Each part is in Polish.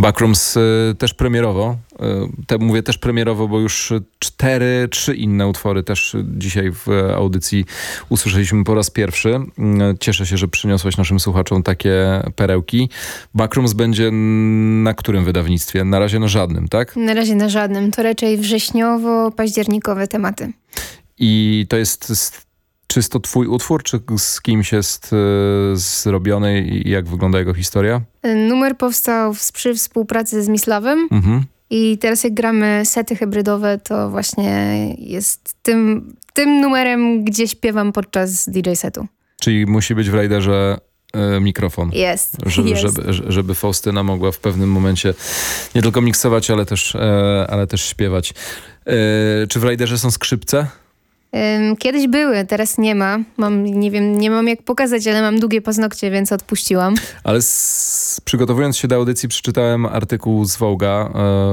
Backrooms też premierowo. Mówię też premierowo, bo już 3 inne utwory też dzisiaj w audycji usłyszeliśmy po raz pierwszy. Cieszę się, że przyniosłeś naszym słuchaczom takie perełki. Backrooms będzie na którym wydawnictwie? Na razie na żadnym, tak? Na razie na żadnym. To raczej wrześniowo-październikowe tematy. I to jest czysto twój utwór, czy z kimś jest zrobiony i jak wygląda jego historia? Numer powstał przy współpracy z Mislawem. I teraz jak gramy sety hybrydowe, to właśnie jest tym numerem, gdzie śpiewam podczas DJ setu. Czyli musi być w rajderze mikrofon. Jest. Żeby Faustyna mogła w pewnym momencie nie tylko miksować, ale też śpiewać. Czy w rajderze są skrzypce? Kiedyś były, teraz nie ma. Nie mam jak pokazać, ale mam długie paznokcie, więc odpuściłam. Ale przygotowując się do audycji przeczytałem artykuł z Vogue'a,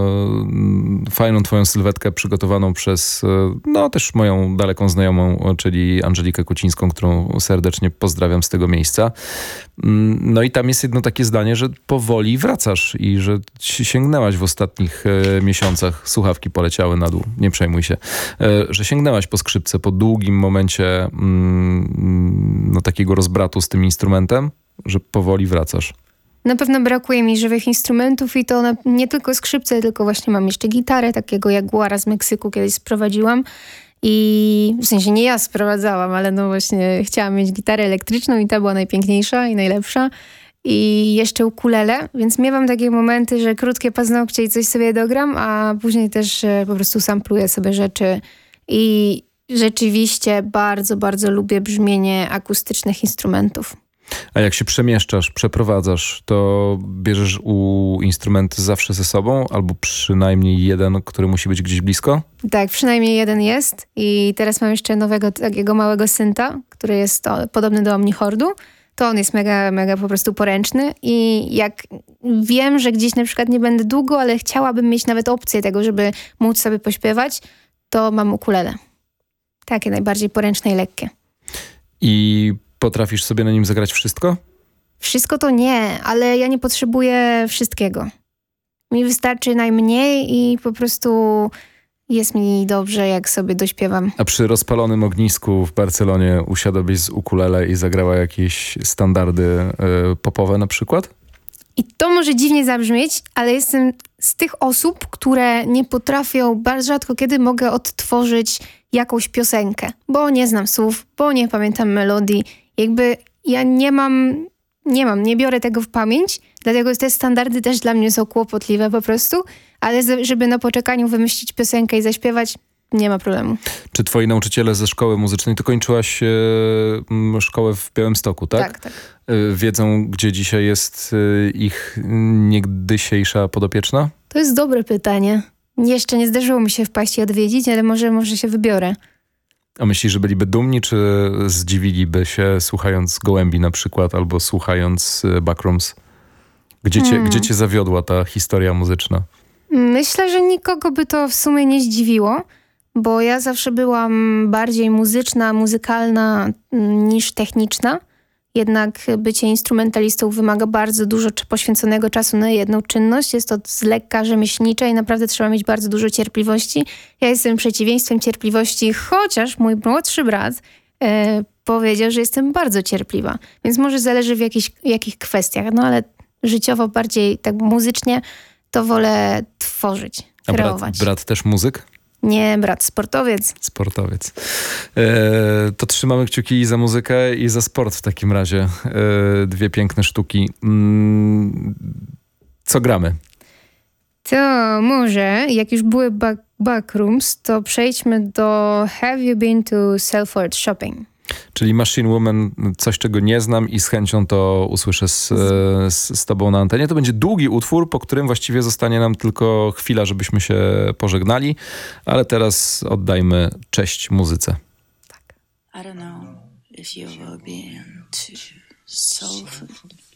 fajną twoją sylwetkę przygotowaną przez też moją daleką znajomą, czyli Angelikę Kucińską, którą serdecznie pozdrawiam z tego miejsca. No i tam jest jedno takie zdanie, że powoli wracasz i że sięgnęłaś w ostatnich miesiącach, słuchawki poleciały na dół, nie przejmuj się, że sięgnęłaś po skrzypce po długim momencie takiego rozbratu z tym instrumentem, że powoli wracasz. Na pewno brakuje mi żywych instrumentów i to nie tylko skrzypce, tylko właśnie mam jeszcze gitarę, takiego Jaguara z Meksyku kiedyś sprowadziłam. I w sensie nie ja sprowadzałam, ale no właśnie chciałam mieć gitarę elektryczną i ta była najpiękniejsza i najlepsza. I jeszcze ukulele, więc miewam takie momenty, że krótkie paznokcie i coś sobie dogram, a później też po prostu sampluję sobie rzeczy. I rzeczywiście bardzo, bardzo lubię brzmienie akustycznych instrumentów. A jak się przemieszczasz, przeprowadzasz, to bierzesz instrumenty zawsze ze sobą albo przynajmniej jeden, który musi być gdzieś blisko? Tak, przynajmniej jeden jest i teraz mam jeszcze nowego takiego małego synta, który jest podobny do omnihordu. To on jest mega, mega po prostu poręczny i jak wiem, że gdzieś na przykład nie będę długo, ale chciałabym mieć nawet opcję tego, żeby móc sobie pośpiewać, to mam ukulele. Takie najbardziej poręczne i lekkie. I potrafisz sobie na nim zagrać wszystko? Wszystko to nie, ale ja nie potrzebuję wszystkiego. Mi wystarczy najmniej i po prostu jest mi dobrze, jak sobie dośpiewam. A przy rozpalonym ognisku w Barcelonie usiadłabyś z ukulele i zagrała jakieś standardy popowe na przykład? I to może dziwnie zabrzmieć, ale jestem z tych osób, które nie potrafią, bardzo rzadko kiedy mogę odtworzyć jakąś piosenkę, bo nie znam słów, bo nie pamiętam melodii. Jakby ja nie biorę tego w pamięć, dlatego te standardy też dla mnie są kłopotliwe po prostu, ale żeby na poczekaniu wymyślić piosenkę i zaśpiewać, nie ma problemu. Czy twoi nauczyciele ze szkoły muzycznej, ty kończyłaś szkołę w Białymstoku, tak? Tak. Wiedzą, gdzie dzisiaj jest ich niegdysiejsza podopieczna? To jest dobre pytanie. Jeszcze nie zdarzyło mi się wpaść i odwiedzić, ale może się wybiorę. A myślisz, że byliby dumni, czy zdziwiliby się słuchając Gołębi na przykład, albo słuchając Backrooms? Gdzie cię zawiodła ta historia muzyczna? Myślę, że nikogo by to w sumie nie zdziwiło, bo ja zawsze byłam bardziej muzyczna, muzykalna niż techniczna. Jednak bycie instrumentalistą wymaga bardzo dużo poświęconego czasu na jedną czynność. Jest to z lekka rzemieślnicza i naprawdę trzeba mieć bardzo dużo cierpliwości. Ja jestem przeciwieństwem cierpliwości, chociaż mój młodszy brat powiedział, że jestem bardzo cierpliwa. Więc może zależy w jakich kwestiach. No ale życiowo bardziej tak muzycznie to wolę tworzyć, kreować. A brat też muzyk? Nie, brat sportowiec. Sportowiec. To trzymamy kciuki za muzykę i za sport w takim razie. Dwie piękne sztuki. Co gramy? To może, jak już były Backrooms, to przejdźmy do Have You Been to Salford Shopping? Czyli Machine Woman, coś czego nie znam i z chęcią to usłyszę z tobą na antenie. To będzie długi utwór, po którym właściwie zostanie nam tylko chwila, żebyśmy się pożegnali, ale teraz oddajmy cześć muzyce. Tak. I don't know if you've ever been to Salford.